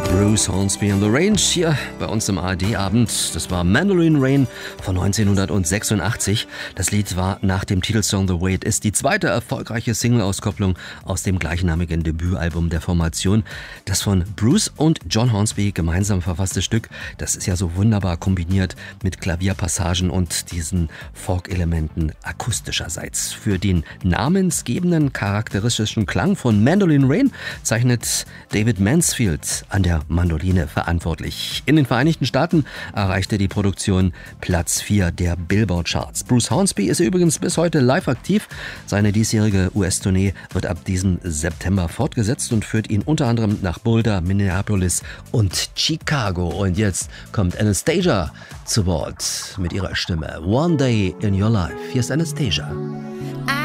Bruce Hornsby and the Range hier bei uns im ARD-Abend. Das war Mandolin Rain von 1986. Das Lied war nach dem Titelsong The Way It Is die zweite erfolgreiche Single-Auskopplung aus dem gleichnamigen Debütalbum der Formation. Das von Bruce und John Hornsby gemeinsam verfasste Stück, das ist ja so wunderbar kombiniert mit Klavierpassagen und diesen Folk-Elementen akustischerseits. Für den namensgebenden charakteristischen Klang von Mandolin Rain zeichnet David Mansfield an der Mandoline verantwortlich. In den Vereinigten Staaten erreichte die Produktion Platz 4 der Billboard-Charts. Bruce Hornsby ist übrigens bis heute live aktiv. Seine diesjährige US-Tournee wird ab diesem September fortgesetzt und führt ihn unter anderem nach Boulder, Minneapolis und Chicago. Und jetzt kommt Anastasia zu Wort mit ihrer Stimme. One Day in Your Life. Hier ist Anastasia.